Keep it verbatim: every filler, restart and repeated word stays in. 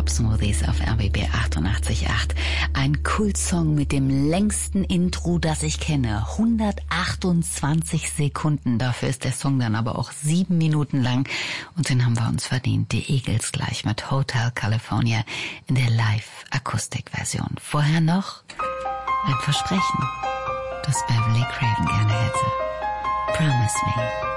Pop-Smoothies auf R B B achtundachtzig Komma acht. Ein Kultsong mit dem längsten Intro, das ich kenne. hundertachtundzwanzig Sekunden. Dafür ist der Song dann aber auch sieben Minuten lang. Und den haben wir uns verdient. Die Eagles gleich mit Hotel California in der Live-Akustik-Version. Vorher noch ein Versprechen, das Beverly Craven gerne hätte. Promise me.